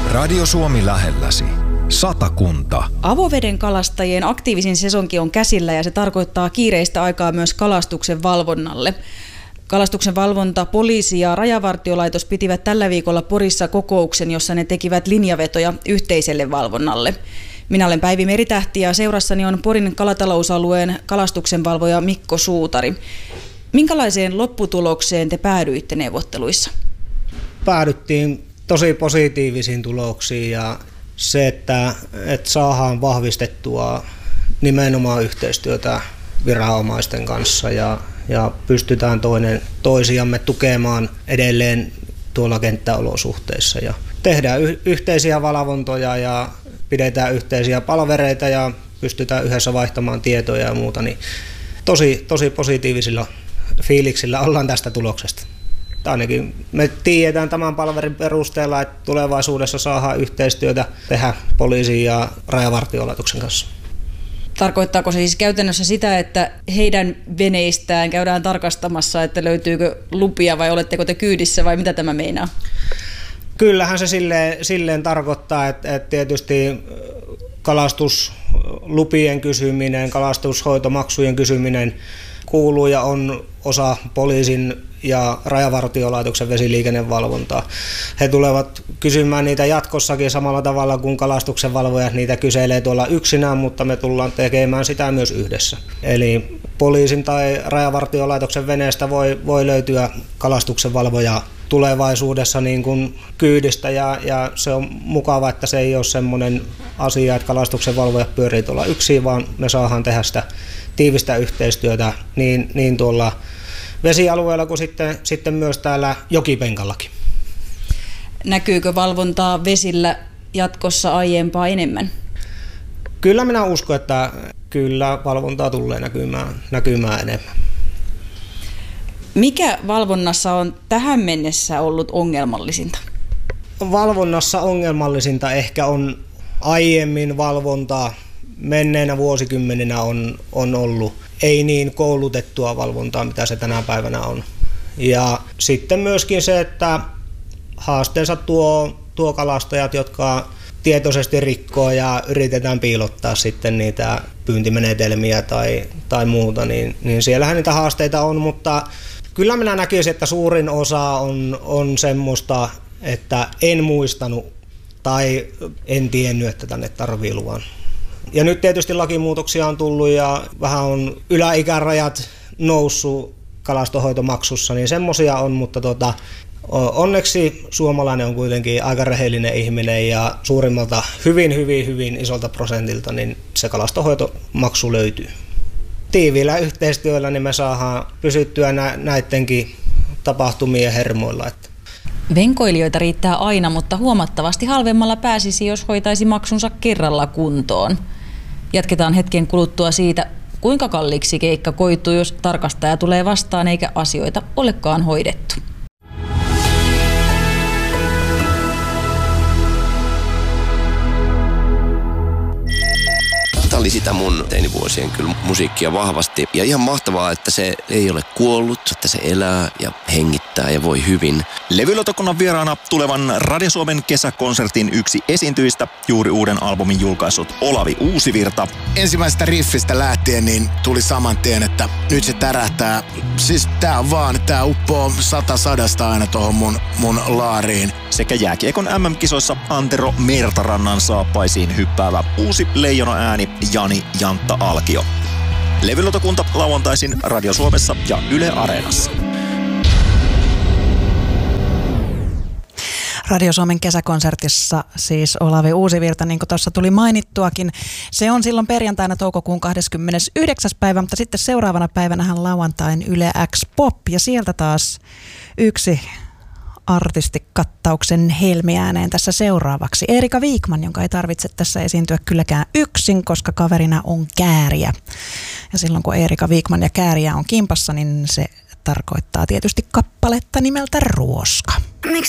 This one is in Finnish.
Radio Suomi lähelläsi. Satakunta. Avoveden kalastajien aktiivisin sesonki on käsillä ja se tarkoittaa kiireistä aikaa myös kalastuksen valvonnalle. Kalastuksen valvonta, poliisi ja Rajavartiolaitos pitivät tällä viikolla Porissa kokouksen, jossa ne tekivät linjavetoja yhteiselle valvonnalle. Minä olen Päivi Meritähti ja seurassani on Porin kalatalousalueen kalastuksenvalvoja Mikko Suutari. Minkälaiseen lopputulokseen te päädyitte neuvotteluissa? Päädyttiin tosi positiivisiin tuloksiin ja se, että saadaan vahvistettua nimenomaan yhteistyötä viranomaisten kanssa ja pystytään toinen toisiamme tukemaan edelleen tuolla kenttäolosuhteissa. Ja tehdään yhteisiä valvontoja ja pidetään yhteisiä palvereita ja pystytään yhdessä vaihtamaan tietoja ja muuta. Niin tosi positiivisilla fiiliksillä ollaan tästä tuloksesta. Ainakin me tiedetään tämän palvelin perusteella, että tulevaisuudessa saadaan yhteistyötä tehdä poliisin ja Rajavartiolaitoksen kanssa. Tarkoittaako se siis käytännössä sitä, että heidän veneistään käydään tarkastamassa, että löytyykö lupia vai oletteko te kyydissä vai mitä tämä meinaa? Kyllähän se silleen tarkoittaa, että tietysti kalastuslupien kysyminen, kalastushoitomaksujen kysyminen kuuluu ja on osa poliisin ja Rajavartiolaitoksen vesiliikennevalvontaa. He tulevat kysymään niitä jatkossakin samalla tavalla kuin kalastuksen valvojat niitä kyselee tuolla yksinään, mutta me tullaan tekemään sitä myös yhdessä. Eli poliisin tai Rajavartiolaitoksen veneestä voi löytyä kalastuksen valvoja tulevaisuudessa niin kuin kyydistä ja se on mukava, että se ei ole semmoinen asia, että kalastuksen valvojat pyörii tuolla yksin, vaan me saadaan tehdä sitä tiivistä yhteistyötä niin tuolla vesialueella kuin sitten myös täällä jokipenkallakin. Näkyykö valvontaa vesillä jatkossa aiempaa enemmän? Kyllä minä uskon, että kyllä valvontaa tulee näkymään enemmän. Mikä valvonnassa on tähän mennessä ollut ongelmallisinta? Valvonnassa ongelmallisinta ehkä on aiemmin valvontaa. Menneenä vuosikymmeninä on ollut ei niin koulutettua valvontaa, mitä se tänä päivänä on. Ja sitten myöskin se, että haasteensa tuo kalastajat, jotka tietoisesti rikkoo ja yritetään piilottaa sitten niitä pyyntimenetelmiä tai muuta, niin siellähän niitä haasteita on, mutta kyllä minä näkisin, että suurin osa on semmoista, että en muistanut tai en tiennyt, että tänne tarvii luvan. Ja nyt tietysti lakimuutoksia on tullut ja vähän on yläikärajat noussut kalastonhoitomaksussa, niin semmoisia on, mutta onneksi suomalainen on kuitenkin aika rehellinen ihminen ja suurimmalta hyvin isolta prosentilta niin se kalastonhoitomaksu löytyy. Tiiviillä yhteistyöllä niin me saadaan pysyttyä näidenkin tapahtumien hermoilla. Venkoilijoita riittää aina, mutta huomattavasti halvemmalla pääsisi, jos hoitaisi maksunsa kerralla kuntoon. Jatketaan hetken kuluttua siitä, kuinka kalliiksi keikka koituu, jos tarkastaja tulee vastaan eikä asioita olekaan hoidettu. Tämä oli sitä mun teinivuosien kyllä musiikkia vahvasti. Ja ihan mahtavaa, että se ei ole kuollut, että se elää ja hengittää ja voi hyvin. Levylautakunnan vieraana tulevan Radio Suomen kesäkonsertin yksi esiintyjistä, juuri uuden albumin julkaissut Olavi Uusivirta. Ensimmäisestä riffistä lähtien niin tuli saman tien, että nyt se tärähtää. Siis tää uppoo 100 aina tuohon mun laariin. Sekä jääkiekon MM-kisoissa Antero Mertarannan saappaisiin hyppäävä uusi leijona ääni Jani Jantta Alkio. Levylautakunta lauantaisin Radio Suomessa ja Yle Areenassa. Radio Suomen kesäkonsertissa siis Olavi Uusivirta, niin kuin tuossa tuli mainittuakin. Se on silloin perjantaina toukokuun 29. päivä, mutta sitten seuraavana päivänähän lauantain Yle X Pop ja sieltä taas yksi artistikattauksen helmiääneen tässä seuraavaksi. Eerika Wikman, jonka ei tarvitse tässä esiintyä kylläkään yksin, koska kaverina on Kääriä. Ja silloin kun Eerika Wikman ja Kääriä on kimpassa, niin se tarkoittaa tietysti kappaletta nimeltä Ruoska.